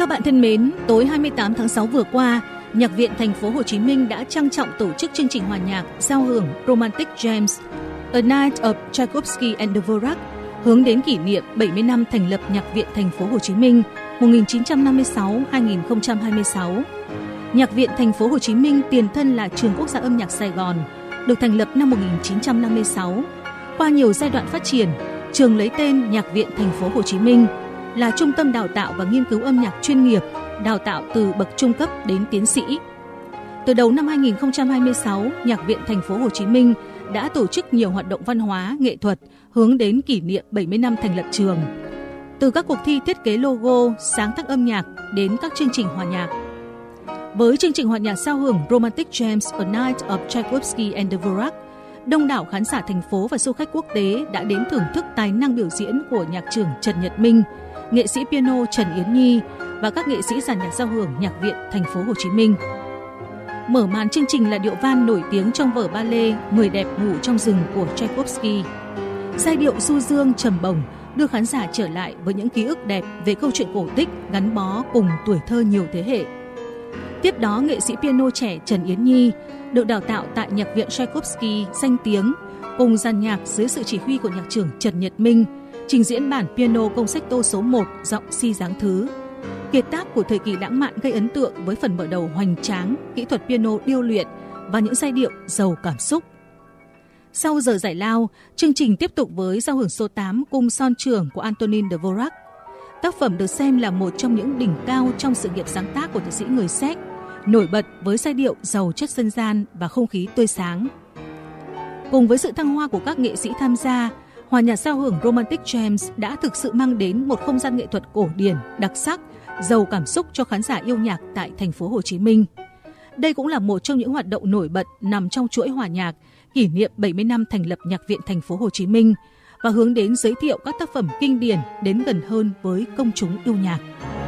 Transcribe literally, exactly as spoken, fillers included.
Các bạn thân mến, tối hai mươi tám tháng sáu vừa qua, Nhạc viện Thành phố Hồ Chí Minh đã trang trọng tổ chức chương trình hòa nhạc giao hưởng Romantic Jams, A Night of Tchaikovsky and Dvorak, hướng đến kỷ niệm bảy mươi năm thành lập Nhạc viện Thành phố Hồ Chí Minh một nghìn chín trăm năm mươi sáu đến hai nghìn không trăm hai mươi sáu. Nhạc viện Thành phố Hồ Chí Minh tiền thân là Trường Quốc gia Âm nhạc Sài Gòn, được thành lập năm một nghìn chín trăm năm mươi sáu. Qua nhiều giai đoạn phát triển, trường lấy tên Nhạc viện Thành phố Hồ Chí Minh, là trung tâm đào tạo và nghiên cứu âm nhạc chuyên nghiệp, đào tạo từ bậc trung cấp đến tiến sĩ. Từ đầu năm hai nghìn không trăm hai mươi sáu, Nhạc viện Thành phố Hồ Chí Minh đã tổ chức nhiều hoạt động văn hóa, nghệ thuật hướng đến kỷ niệm bảy mươi năm thành lập trường. Từ các cuộc thi thiết kế logo, sáng tác âm nhạc đến các chương trình hòa nhạc. Với chương trình hòa nhạc giao hưởng Romantic Jams, A Night of Tchaikovsky and Dvorak, đông đảo khán giả thành phố và du khách quốc tế đã đến thưởng thức tài năng biểu diễn của nhạc trưởng Trần Nhật Minh, nghệ sĩ piano Trần Yến Nhi và các nghệ sĩ dàn nhạc giao hưởng Nhạc viện Thành phố Hồ Chí Minh. Mở màn chương trình là điệu van nổi tiếng trong vở ballet Người đẹp ngủ trong rừng của Tchaikovsky. Giai điệu du dương trầm bổng đưa khán giả trở lại với những ký ức đẹp về câu chuyện cổ tích gắn bó cùng tuổi thơ nhiều thế hệ. Tiếp đó, nghệ sĩ piano trẻ Trần Yến Nhi được đào tạo tại Nhạc viện Tchaikovsky danh tiếng cùng dàn nhạc dưới sự chỉ huy của nhạc trưởng Trần Nhật Minh trình diễn bản piano concerto số một giọng si dáng thứ. Kiệt tác của thời kỳ lãng mạn gây ấn tượng với phần mở đầu hoành tráng, kỹ thuật piano điêu luyện và những giai điệu giàu cảm xúc. Sau giờ giải lao, chương trình tiếp tục với giao hưởng số tám Cung Son Trưởng của Antonin Dvorak. Tác phẩm được xem là một trong những đỉnh cao trong sự nghiệp sáng tác của nhạc sĩ người Séc, nổi bật với giai điệu giàu chất dân gian và không khí tươi sáng. Cùng với sự thăng hoa của các nghệ sĩ tham gia, hòa nhạc giao hưởng Romantic Jams đã thực sự mang đến một không gian nghệ thuật cổ điển, đặc sắc, giàu cảm xúc cho khán giả yêu nhạc tại Thành phố Hồ Chí Minh. Đây cũng là một trong những hoạt động nổi bật nằm trong chuỗi hòa nhạc kỷ niệm bảy mươi năm thành lập Nhạc viện Thành phố Hồ Chí Minh và hướng đến giới thiệu các tác phẩm kinh điển đến gần hơn với công chúng yêu nhạc.